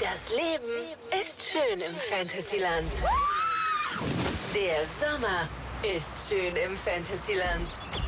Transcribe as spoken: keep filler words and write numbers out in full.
Das Leben ist schön im Fantasyland. Der Sommer ist schön im Fantasyland.